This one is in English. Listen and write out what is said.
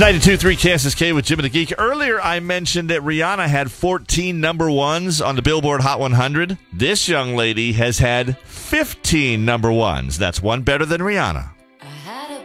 92.3 Kansas K with Jim and the Geek. Earlier, I mentioned that Rihanna had 14 number ones on the Billboard Hot 100. This young lady has had 15 number ones. That's one better than Rihanna.